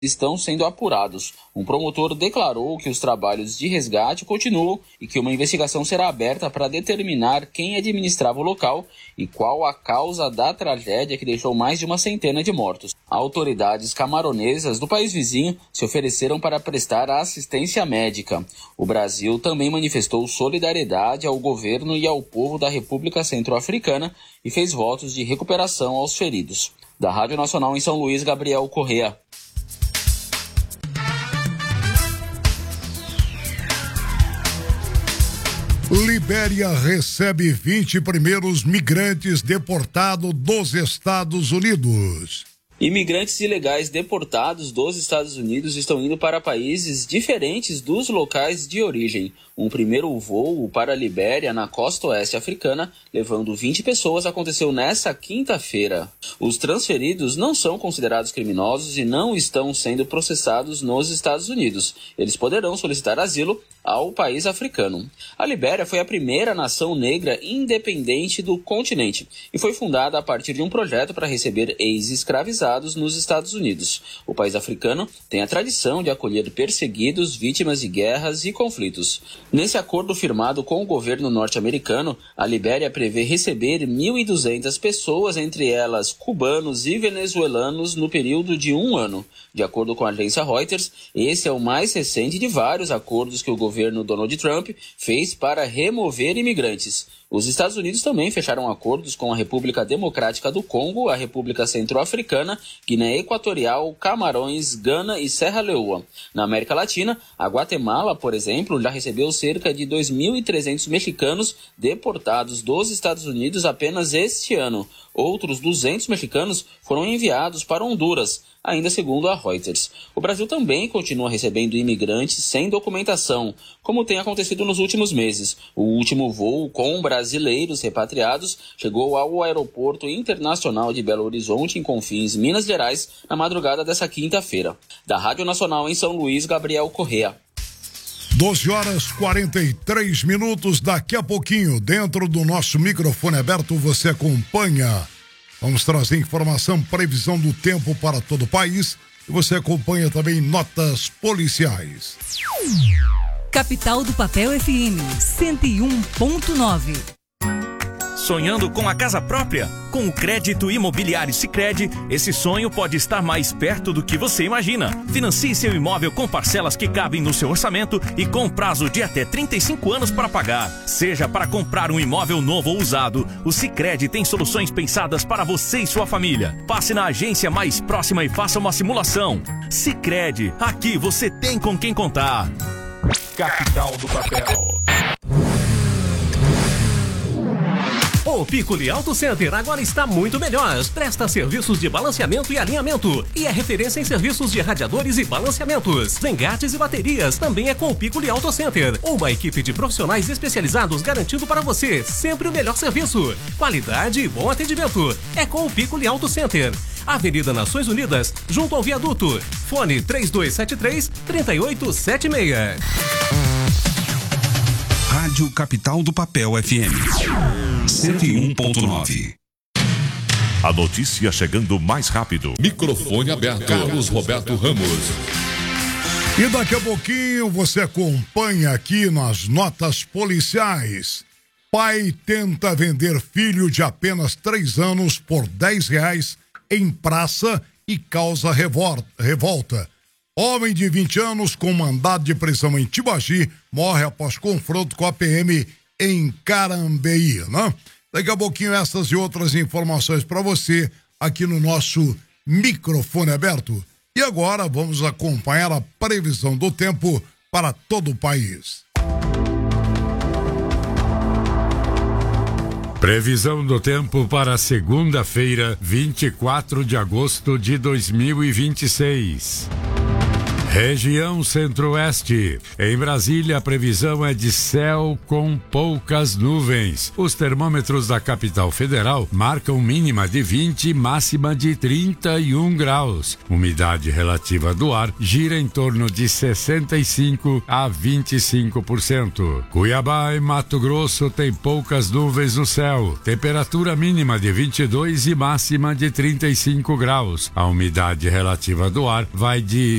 estão sendo apurados. Um promotor declarou que os trabalhos de resgate continuam e que uma investigação será aberta para determinar quem administrava o local e qual a causa da tragédia que deixou mais de uma centena de mortos. Autoridades camaronesas do país vizinho se ofereceram para prestar assistência médica. O Brasil também manifestou solidariedade ao governo e ao povo da República Centro-Africana e fez votos de recuperação aos feridos. Da Rádio Nacional em São Luís, Gabriel Correa. Libéria recebe 20 primeiros migrantes deportados dos Estados Unidos. Imigrantes ilegais deportados dos Estados Unidos estão indo para países diferentes dos locais de origem. Um primeiro voo para a Libéria, na costa oeste africana, levando 20 pessoas, aconteceu nesta quinta-feira. Os transferidos não são considerados criminosos e não estão sendo processados nos Estados Unidos. Eles poderão solicitar asilo ao país africano. A Libéria foi a primeira nação negra independente do continente e foi fundada a partir de um projeto para receber ex-escravizados nos Estados Unidos. O país africano tem a tradição de acolher perseguidos, vítimas de guerras e conflitos. Nesse acordo firmado com o governo norte-americano, a Libéria prevê receber 1.200 pessoas, entre elas cubanos e venezuelanos, no período de 1 ano. De acordo com a agência Reuters, esse é o mais recente de vários acordos que o governo Donald Trump fez para remover imigrantes. Os Estados Unidos também fecharam acordos com a República Democrática do Congo, a República Centro-Africana, Guiné Equatorial, Camarões, Gana e Serra Leoa. Na América Latina, a Guatemala, por exemplo, já recebeu cerca de 2.300 mexicanos deportados dos Estados Unidos apenas este ano. Outros 200 mexicanos foram enviados para Honduras, ainda segundo a Reuters. O Brasil também continua recebendo imigrantes sem documentação, como tem acontecido nos últimos meses. O último voo com brasileiros repatriados chegou ao Aeroporto Internacional de Belo Horizonte, em Confins, Minas Gerais, na madrugada dessa quinta-feira. Da Rádio Nacional em São Luís, Gabriel Correa. 12h43. Daqui a pouquinho, dentro do nosso microfone aberto, você acompanha. Vamos trazer informação, previsão do tempo para todo o país. E você acompanha também notas policiais. Capital do Papel FM 101.9. Sonhando com a casa própria? Com o crédito imobiliário Sicredi, esse sonho pode estar mais perto do que você imagina. Financie seu imóvel com parcelas que cabem no seu orçamento e com prazo de até 35 anos para pagar. Seja para comprar um imóvel novo ou usado, o Sicredi tem soluções pensadas para você e sua família. Passe na agência mais próxima e faça uma simulação. Sicredi, aqui você tem com quem contar. Capital do Papel. O Piccoli Auto Center agora está muito melhor. Presta serviços de balanceamento e alinhamento e é referência em serviços de radiadores e balanceamentos. Engates e baterias também é com o Piccoli Auto Center. Uma equipe de profissionais especializados garantindo para você sempre o melhor serviço. Qualidade e bom atendimento. É com o Piccoli Auto Center. Avenida Nações Unidas, junto ao viaduto. Fone 3273-3876. Rádio Capital do Papel FM 101.9. A notícia chegando mais rápido. Microfone aberto. Carlos Roberto Ramos. E daqui a pouquinho você acompanha aqui nas notas policiais. Pai tenta vender filho de apenas 3 anos por R$10 em praça e causa revolta. Homem de 20 anos com mandado de prisão em Tibagi morre após confronto com a PM em Carambeí, né? Daqui a pouquinho essas e outras informações para você aqui no nosso microfone aberto. E agora vamos acompanhar a previsão do tempo para todo o país. Previsão do tempo para segunda-feira, 24 de agosto de 2026. Região Centro-Oeste. Em Brasília, a previsão é de céu com poucas nuvens. Os termômetros da capital federal marcam mínima de 20 e máxima de 31 graus. Umidade relativa do ar gira em torno de 65 a 25%. Cuiabá e Mato Grosso tem poucas nuvens no céu. Temperatura mínima de 22 e máxima de 35 graus. A umidade relativa do ar vai de